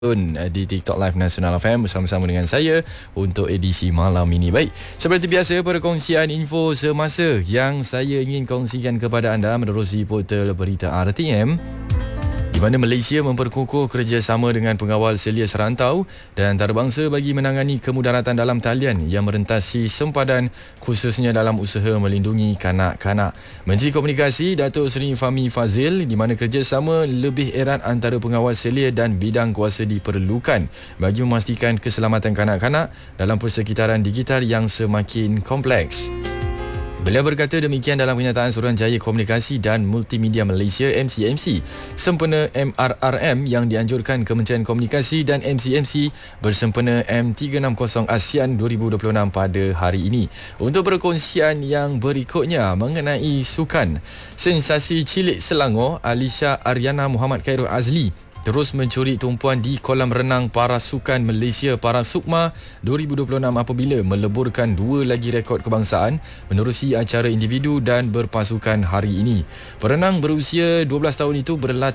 di TikTok Live Nasional FM bersama-sama dengan saya untuk edisi malam ini. Baik, seperti biasa perkongsian info semasa yang saya ingin kongsikan kepada anda menerusi portal berita RTM, di mana Malaysia memperkukuh kerjasama dengan pengawal selia serantau dan antarabangsa bagi menangani kemudaratan dalam talian yang merentasi sempadan khususnya dalam usaha melindungi kanak-kanak. Menteri Komunikasi Datuk Seri Fahmi Fadzil, di mana kerjasama lebih erat antara pengawal selia dan bidang kuasa diperlukan bagi memastikan keselamatan kanak-kanak dalam persekitaran digital yang semakin kompleks. Beliau berkata demikian dalam kenyataan Suruhanjaya Komunikasi dan Multimedia Malaysia MCMC sempena MRRM yang dianjurkan Kementerian Komunikasi dan MCMC bersempena M360 ASEAN 2026 pada hari ini. Untuk perkongsian yang berikutnya mengenai sukan, sensasi cilik Selangor Alisha Ariana Muhammad Khairul Azli terus mencuri tumpuan di kolam renang Parasukan Malaysia Parasukma 2026 apabila meleburkan 2 lagi rekod kebangsaan menerusi acara individu dan berpasukan hari ini. Perenang berusia 12 tahun itu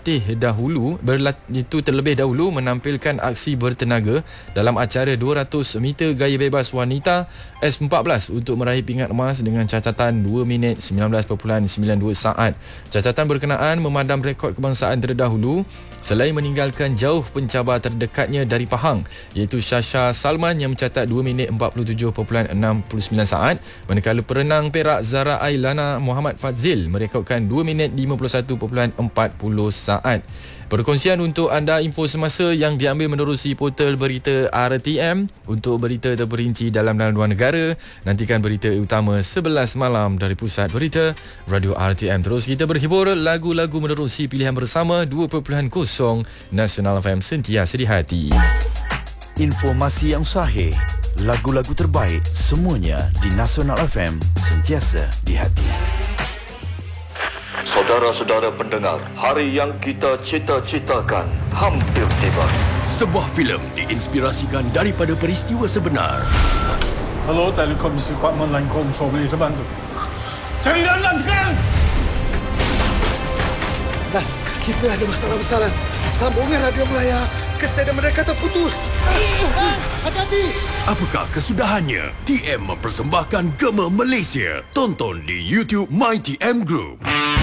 terlebih dahulu menampilkan aksi bertenaga dalam acara 200 meter gaya bebas wanita S14 untuk meraih pingat emas dengan catatan 2 minit 19.92 saat. Catatan berkenaan memadam rekod kebangsaan terdahulu selain meninggalkan jauh pencabar terdekatnya dari Pahang iaitu Shasha Salman yang mencatat 2 minit 47.69 saat, manakala perenang Perak Zara Ailana Muhammad Fadzil merekodkan 2 minit 51.40 saat. Perkongsian untuk anda info semasa yang diambil menerusi portal berita RTM. Untuk berita terperinci dalam dan luar negara, nantikan berita utama 11 malam dari Pusat Berita Radio RTM. Terus kita berhibur lagu-lagu menerusi pilihan bersama 2.0 Nasional FM, sentiasa di hati. Informasi yang sahih, lagu-lagu terbaik, semuanya di Nasional FM, sentiasa di hati. Saudara-saudara pendengar, hari yang kita cita-citakan hampir tiba. Sebuah filem diinspirasikan daripada peristiwa sebenar. Hello, Telekomisi Department Line Control, boleh saya bantu? Cari Lanlan sekarang! Dan kita ada masalah besar. Sambungan radio Melaya ke stadium mereka terputus. Hati-hati! Apakah kesudahannya? TM mempersembahkan Gema Malaysia. Tonton di YouTube My TM Group.